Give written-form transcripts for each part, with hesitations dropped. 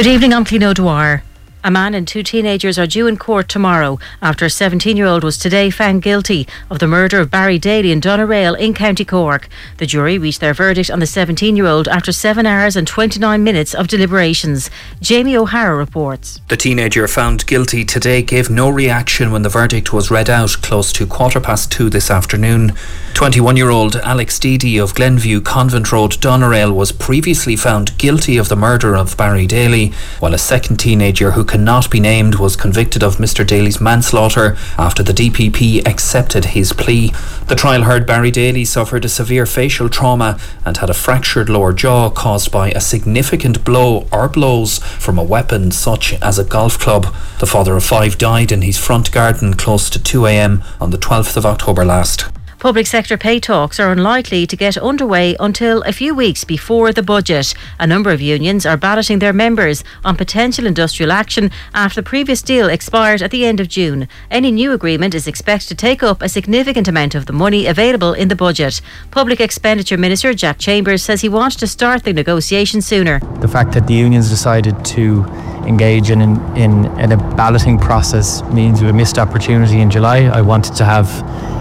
Good evening, I'm Clín O'Dwyer. A man and two teenagers are due in court tomorrow after a 17-year-old was today found guilty of the murder of Barry Daly in Doneraile in County Cork. The jury reached their verdict on the 17-year-old after 7 hours and 29 minutes of deliberations. Jamie O'Hara reports. The teenager found guilty today gave no reaction when the verdict was read out close to 2:15 this afternoon. 21-year-old Alex Deedy of Glenview Convent Road, Doneraile, was previously found guilty of the murder of Barry Daly, while a second teenager who cannot be named was convicted of Mr Daly's manslaughter after the DPP accepted his plea. The trial heard Barry Daly suffered a severe facial trauma and had a fractured lower jaw caused by a significant blow or blows from a weapon such as a golf club. The father of 5 died in his front garden close to 2 a.m. on the 12th of October last. Public sector pay talks are unlikely to get underway until a few weeks before the budget. A number of unions are balloting their members on potential industrial action after the previous deal expired at the end of June. Any new agreement is expected to take up a significant amount of the money available in the budget. Public Expenditure Minister Jack Chambers says he wants to start the negotiation sooner. The fact that the unions decided to engage in a balloting process means we missed opportunity in July. I wanted to have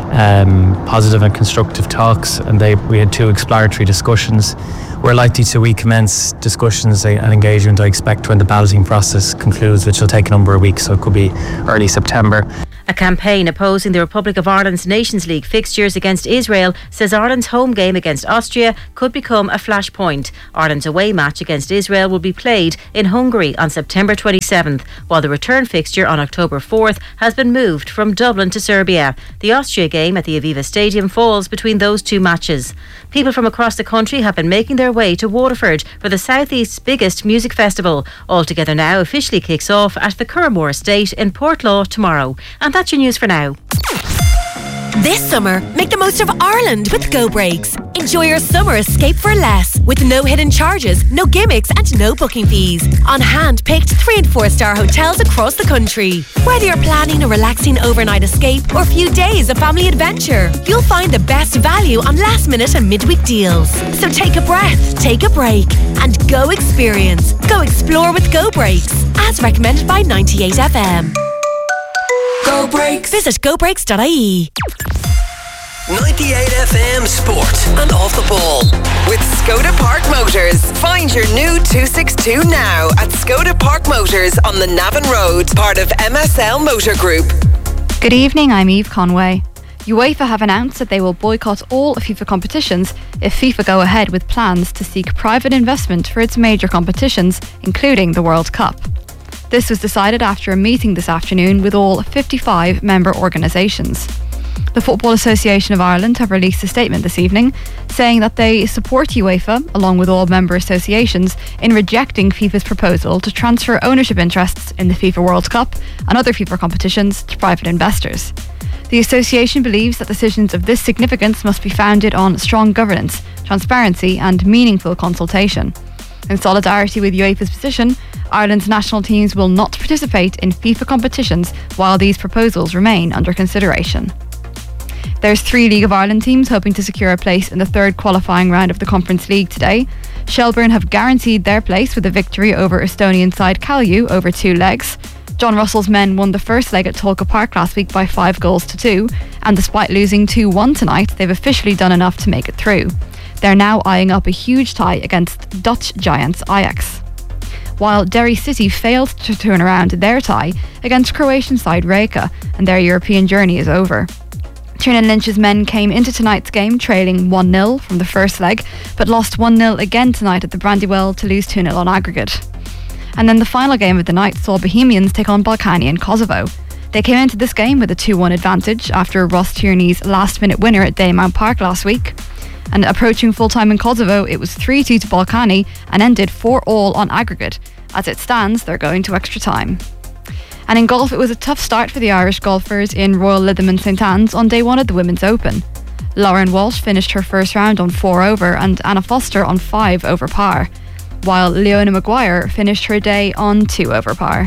positive and constructive talks, and we had 2 exploratory discussions. We're likely to recommence discussions and engagement, I expect, when the balloting process concludes, which will take a number of weeks, so it could be early September. A campaign opposing the Republic of Ireland's Nations League fixtures against Israel says Ireland's home game against Austria could become a flashpoint. Ireland's away match against Israel will be played in Hungary on September 27th, while the return fixture on October 4th has been moved from Dublin to Serbia. The Austria game at the Aviva Stadium falls between those 2 matches. People from across the country have been making their way to Waterford for the South East's biggest music festival. All Together Now officially kicks off at the Curramore Estate in Portlaw tomorrow. And that's your news for now. This summer, make the most of Ireland with Go Breaks. Enjoy your summer escape for less, with no hidden charges, no gimmicks and no booking fees. On hand-picked 3- and 4-star hotels across the country. Whether you're planning a relaxing overnight escape or a few days of family adventure, you'll find the best value on last-minute and midweek deals. So take a breath, take a break, and go experience. Go explore with Go Breaks, as recommended by 98FM. Go Breaks. Visit gobreaks.ie. 98FM Sport and Off the Ball with Skoda Park Motors. Find your new 262 now at Skoda Park Motors on the Navan Road, part of MSL Motor Group. Good evening, I'm Eve Conway. UEFA have announced that they will boycott all FIFA competitions if FIFA go ahead with plans to seek private investment for its major competitions, including the World Cup. This was decided after a meeting this afternoon with all 55 member organisations. The Football Association of Ireland have released a statement this evening saying that they support UEFA, along with all member associations, in rejecting FIFA's proposal to transfer ownership interests in the FIFA World Cup and other FIFA competitions to private investors. The association believes that decisions of this significance must be founded on strong governance, transparency and meaningful consultation. In solidarity with UEFA's position, Ireland's national teams will not participate in FIFA competitions while these proposals remain under consideration. There's 3 League of Ireland teams hoping to secure a place in the 3rd qualifying round of the Conference League today. Shelbourne have guaranteed their place with a victory over Estonian side Kalju over 2 legs. John Russell's men won the first leg at Tolka Park last week by 5-2, and despite losing 2-1 tonight, they've officially done enough to make it through. They're now eyeing up a huge tie against Dutch giants Ajax. While Derry City failed to turn around their tie against Croatian side Rijeka, and their European journey is over. Tiernan Lynch's men came into tonight's game trailing 1-0 from the first leg, but lost 1-0 again tonight at the Brandywell to lose 2-0 on aggregate. And then the final game of the night saw Bohemians take on Balkany in Kosovo. They came into this game with a 2-1 advantage after Ross Tierney's last-minute winner at Daymount Park last week. And approaching full-time in Kosovo, it was 3-2 to Balkany and ended 4-4 on aggregate. As it stands, they're going to extra time. And in golf, it was a tough start for the Irish golfers in Royal Lytham and St Anne's on day 1 of the Women's Open. Lauren Walsh finished her first round on 4 over and Anna Foster on 5 over par, while Leona Maguire finished her day on 2 over par.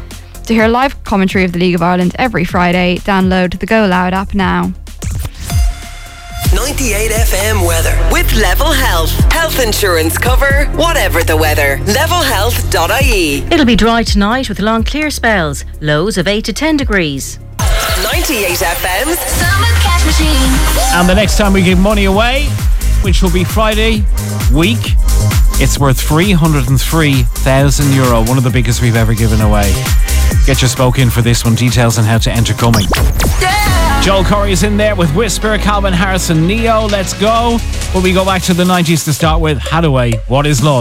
To hear live commentary of the League of Ireland every Friday, download the Go Loud app now. 98 98 FM weather. With Level Health. Health insurance cover, whatever the weather. Levelhealth.ie. It'll be dry tonight with long clear spells. Lows of 8 to 10 degrees. 98 FM's Summer Cash Machine. And the next time we give money away, which will be Friday week, it's worth €303,000, one of the biggest we've ever given away. Get your spoke in for this one. Details on how to enter coming. Yeah. Joel Corey is in there with Whisper, Calvin Harris and Neo. Let's go. But we go back to the 90s to start with. Hadaway, What Is Love?